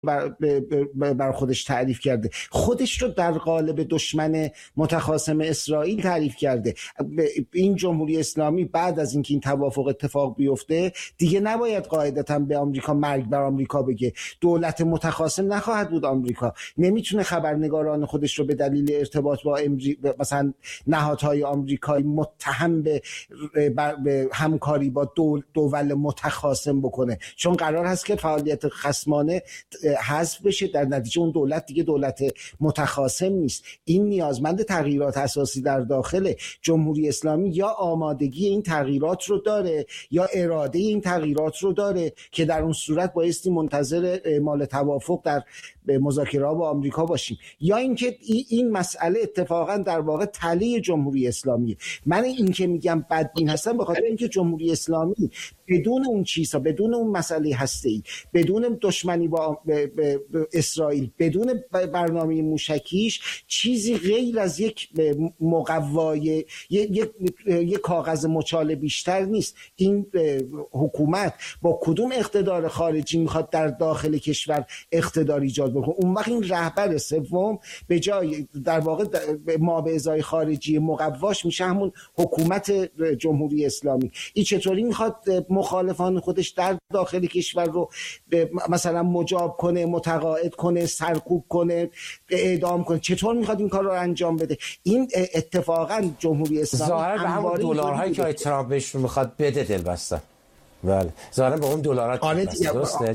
بر خودش تعریف کرده، خودش رو در قالب دشمن متخاصم اسرائیل تعریف کرده. این جمهوری اسلامی بعد از اینکه این توافق اتفاق بیفته دیگه نباید قاعدتاً به آمریکا مرگ بر آمریکا بگه. دولت متخاصم نخواهد بود آمریکا. نمیتونه خبرنگاران خودش رو به دلیل ارتباط با مثلا نهادهای آمریکایی متهم به همکاری با دول متخاصم بکنه، چون قرار هست که فعالیت خصمانه حذف بشه. در نتیجه اون دولت دیگه دولت متخاصم نیست. این نیازمند تغییرات اساسی در داخل جمهوری اسلامی یا آمادگی این تغییرات رو داره یا اراده این تغییرات رو داره که در اون صورت بایستی منتظر اعمال توافق در مذاکرات با آمریکا باشیم، یا اینکه این مسئله اتفاقا در واقع تله جمهوری اسلامی. من این که میگم بدبین هستم به خاطر اینکه جمهوری اسلامی بدون اون چیزها، بدون اون مسئله هسته‌ای، بدون دشمنی با اسرائیل، بدون برنامه موشکیش چیزی غیر از یک مقوای یک کاغذ مچاله بیشتر نیست. این حکومت با کدوم اقتدار خارجی میخواد در داخل کشور اقتدار ایجاد بکنه؟ اون وقت این رهبر سوم به جای در واقع ما به ازای خارجی مقواش میشه همون حکومت جمهوری اسلامی. این چطوری میخواد مخالفان خودش در داخل کشور رو مثلا مجاب کنه، متقاعد کنه، سرکوب کنه، اعدام کنه؟ چطور میخواد این کار رو انجام بده؟ این اتفاقا جمهوری اسلامی ظاهرا به همون دلارهایی که ترامپ بهش میخواد بده دل بسته. بله ظاهرا به اون دلارها درسته.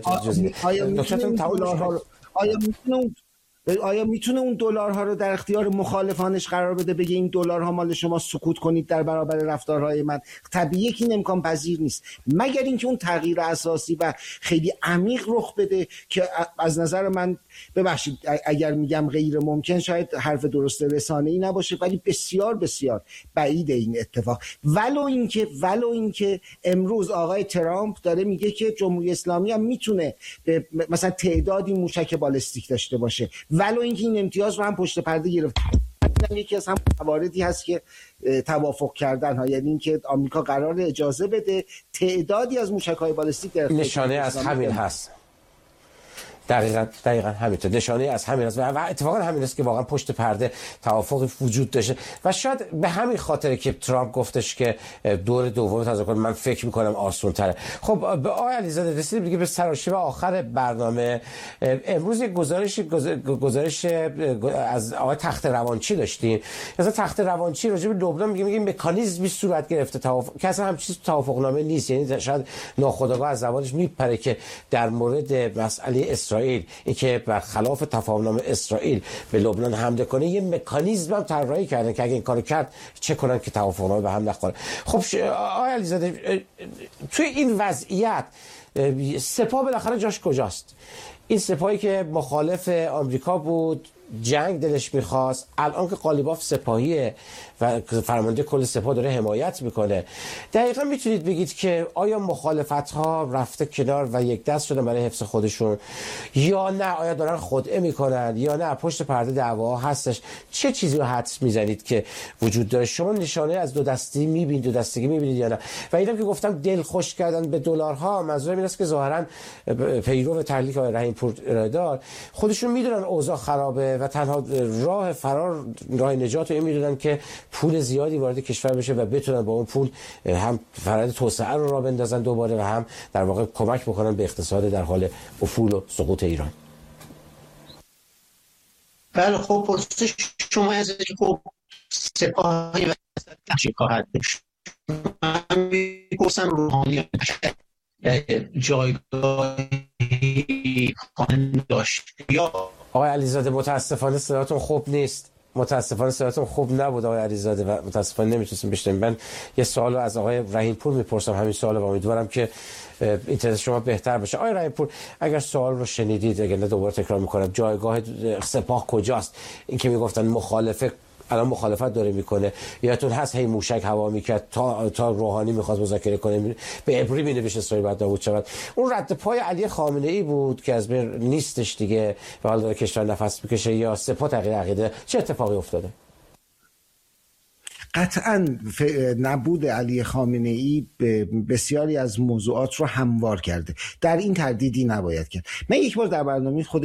آیا میتونه اون دلارها رو در اختیار مخالفانش قرار بده، بگه این دلارها مال شما، سکوت کنید در برابر رفتارهای من؟ طبیعیه که این امکان پذیر نیست، مگر اینکه اون تغییر اساسی و خیلی عمیق رخ بده که از نظر من، ببخشید اگر میگم غیر ممکن شاید حرف درست رسانه‌ای نباشه، ولی بسیار بسیار بعید این اتفاق. ولو اینکه امروز آقای ترامپ داره میگه که جمهوری اسلامی هم میتونه مثلا تعدادی موشک بالستیک داشته باشه، ولو اینکه این امتیاز رو هم پشت پرده گرفته. یکی از هم مواردی هست که توافق کردن ها، یعنی اینکه آمریکا قرار اجازه بده تعدادی از موشک‌های بالستیک در نشانه از همین هست. دقیقاً همینطور، نشانه از همین است و اتفاقا همین است که واقعا پشت پرده توافق وجود داشته و شاید به همین خاطر که ترامپ گفتش که دور دوم تازه من فکر می‌کنم آسان‌تره. خب به آقای علیزاده رسیدیم دیگه به سراشیب آخر برنامه. امروز یک گزارش از آقای تخت روانچی داشتیم. مثلا تخت روانچی راجع به لبنان میگه مکانیزمی صورت گرفته توافق که اصلا هم چیز توافقنامه نیست، یعنی شاید ناخودآگاه از زبانش میپره که در مورد مسئله اسرائیل اینکه برخلاف تفاهمنامه اسرائیل به لبنان حمله کنه یه مکانیزم هم طراحی کردن که اگه این کارو کرد چه کنن که توافقنامه به هم نخوره. خب آقای علیزاده توی این وضعیت سپاه بالاخره جاش کجاست؟ این سپاهی که مخالف آمریکا بود، جنگ دلش میخواست، الان که قالیباف سپاهیه و فرمانده کل سپاه داره حمایت میکنه، دقیقا میتونید بگید که آیا مخالفت ها رفته کنار و یک دست شدن برای حفظ خودشون یا نه؟ آیا دارن خدعه میکنن یا نه پشت پرده دعوا هستش؟ چه چیزی رو حدس میزنید که وجود داره؟ شما نشانه از دو دستگی میبینید یا نه؟ و اینم که گفتم دل خوش کردن به دلارها، منظورم این است که ظاهرا پیرو تحلیل آقای رحیم پور ارائه‌دار خودشون میدونن اوضاع خرابه و تنها راه فرار، راه نجات رو میدونن که پول زیادی وارد کشور بشه و بتونن با اون پول هم فرآیند توسعه رو راه بندازن دوباره و هم در واقع کمک بکنن به اقتصاد در حال افول و سقوط ایران. بله خب پرسش شما از خب سپاهی و چی خواهد من میپرسم روحانی جایگاهی خواهند داشت یا آقای علیزاده متاسفانه صداتون خوب نیست. متاسفانه صداتون خوب نبود آقای علیزاده و متاسفانه نمیتونستم بشنویم. من یه سوالو از آقای رحیم پور میپرسم، همین سوالو، و امیدوارم که اینترنت شما بهتر بشه. آقای رحیم پور اگر سوال رو شنیدید، اگر نه دوباره تکرار میکنم، جایگاه سپاه کجاست؟ این که میگفتن مخالفه الان مخالفت داره میکنه، یادتون هست هی موشک هوا میکرد تا روحانی میخواست مذاکره کنه، به عبری مینوشت اسرائیل بعد نابود شود. اون رد پای علی خامنه ای بود که از بین نیستش دیگه و حالا داره کشور نفس میکشه، یا سپاه تغییر عقیده؟ چه اتفاقی افتاده؟ قطعاً نبود علی خامنه‌ای بسیاری از موضوعات رو هموار کرده، در این تردیدی نباید کرد. من یک بار در برنامه خود